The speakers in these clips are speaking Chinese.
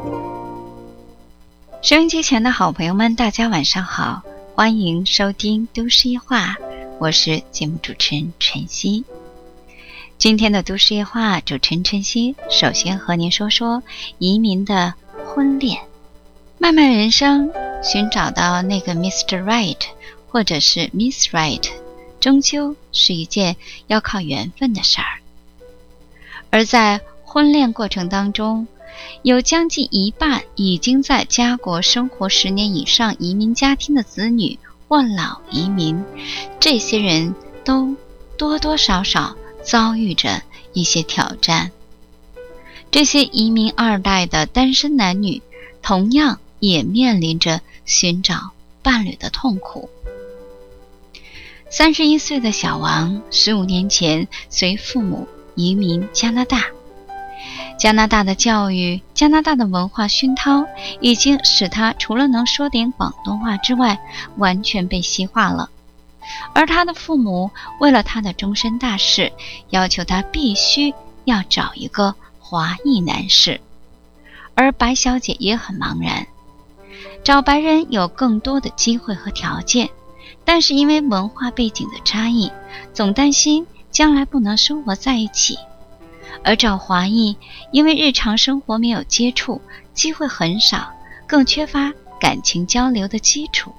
收音机前的好朋友们，大家晚上好，欢迎收听都市夜话，我是节目主持人晨曦。今天的都市夜话主持人晨曦首先和您说说移民的婚恋。漫漫人生，寻找到那个 Mr. Right 或者是 Miss Right， 终究是一件要靠缘分的事儿。而在婚恋过程当中，有将近一半已经在家国生活10年以上移民家庭的子女或老移民，这些人都多多少少遭遇着一些挑战。这些移民二代的单身男女同样也面临着寻找伴侣的痛苦。31岁的小王15年前随父母移民加拿大。加拿大的教育，加拿大的文化熏陶，已经使他除了能说点广东话之外，完全被西化了。而他的父母为了他的终身大事，要求他必须要找一个华裔男士。而白小姐也很茫然，找白人有更多的机会和条件，但是因为文化背景的差异，总担心将来不能生活在一起。而找华裔，因为日常生活没有接触，机会很少，更缺乏感情交流的基础。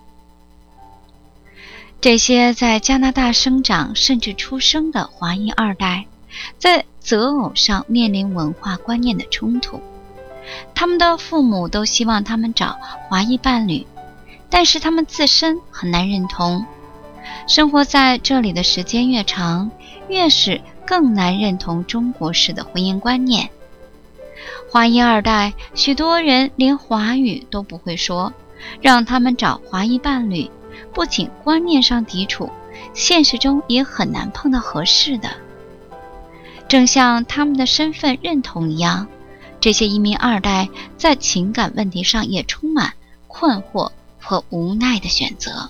这些在加拿大生长甚至出生的华裔二代，在择偶上面临文化观念的冲突。他们的父母都希望他们找华裔伴侣，但是他们自身很难认同。生活在这里的时间越长，越是更难认同中国式的婚姻观念。华裔二代，许多人连华语都不会说，让他们找华裔伴侣，不仅观念上抵触，现实中也很难碰到合适的。正像他们的身份认同一样，这些移民二代在情感问题上也充满困惑和无奈的选择。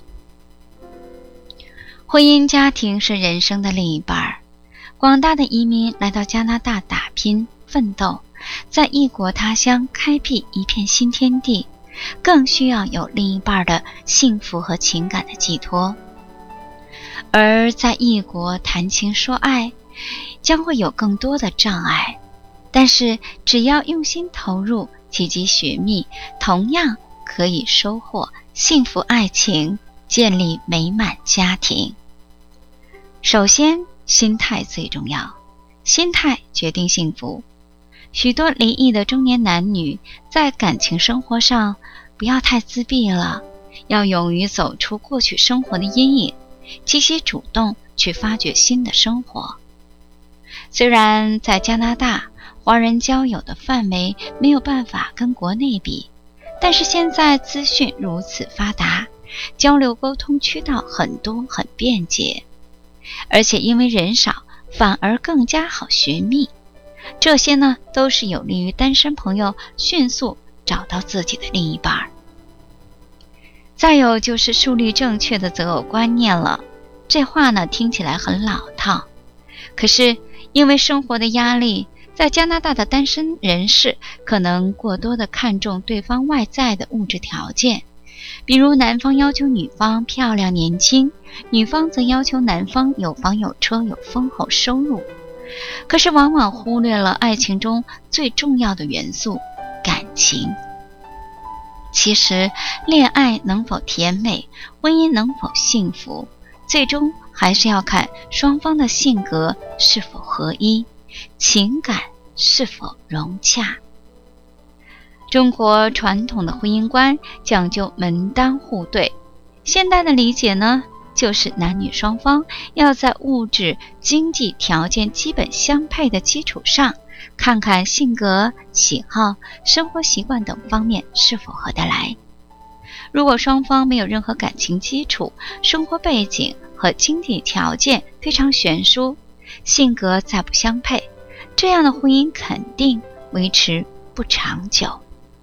婚姻家庭是人生的另一半，广大的移民来到加拿大打拼奋斗，在异国他乡开辟一片新天地，更需要有另一半的幸福和情感的寄托。而在异国谈情说爱，将会有更多的障碍，但是只要用心投入，积极寻觅，同样可以收获幸福爱情，建立美满家庭。首先，心态最重要，心态决定幸福。许多离异的中年男女在感情生活上不要太自闭了，要勇于走出过去生活的阴影，积极主动去发掘新的生活。虽然在加拿大，华人交友的范围没有办法跟国内比，但是现在资讯如此发达，交流沟通渠道很多很便捷，而且因为人少，反而更加好寻觅。这些呢，都是有利于单身朋友迅速找到自己的另一半。再有就是树立正确的择偶观念了。这话呢，听起来很老套，可是因为生活的压力，在加拿大的单身人士可能过多的看重对方外在的物质条件，比如男方要求女方漂亮年轻，女方则要求男方有房有车有丰厚收入，可是往往忽略了爱情中最重要的元素——感情。其实恋爱能否甜美，婚姻能否幸福，最终还是要看双方的性格是否合一，情感是否融洽。中国传统的婚姻观讲究门当户对，现代的理解呢，就是男女双方要在物质经济条件基本相配的基础上，看看性格、喜好、生活习惯等方面是否合得来。如果双方没有任何感情基础，生活背景和经济条件非常悬殊，性格再不相配，这样的婚姻肯定维持不长久。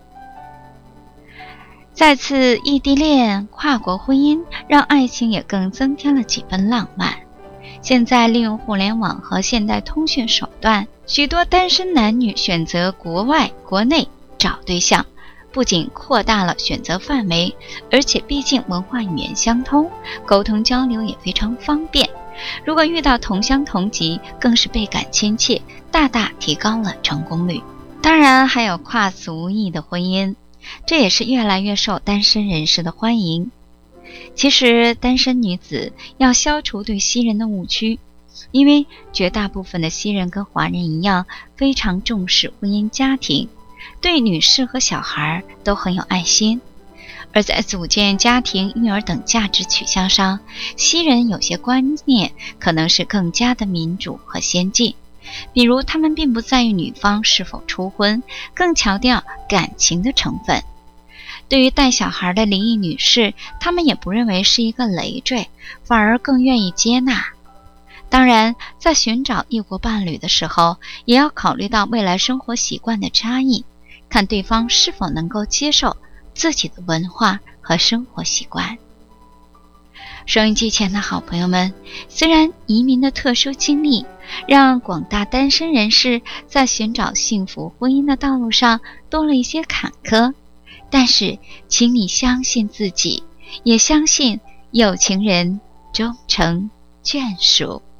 再次异地恋、跨国婚姻让爱情也更增添了几分浪漫。现在利用互联网和现代通讯手段，许多单身男女选择国外、国内找对象，不仅扩大了选择范围，而且毕竟文化语言相通，沟通交流也非常方便。如果遇到同乡同籍，更是倍感亲切，大大提高了成功率。当然还有跨族裔的婚姻，这也是越来越受单身人士的欢迎。其实单身女子要消除对西人的误区，因为绝大部分的西人跟华人一样，非常重视婚姻家庭，对女士和小孩都很有爱心。而在组建家庭、育儿等价值取向上，西人有些观念可能是更加的民主和先进，比如他们并不在意女方是否初婚，更强调感情的成分。对于带小孩的离异女士，他们也不认为是一个累赘，反而更愿意接纳。当然，在寻找异国伴侣的时候，也要考虑到未来生活习惯的差异，看对方是否能够接受自己的文化和生活习惯。收音机前的好朋友们，虽然移民的特殊经历让广大单身人士在寻找幸福婚姻的道路上多了一些坎坷，但是请你相信自己，也相信有情人终成眷属。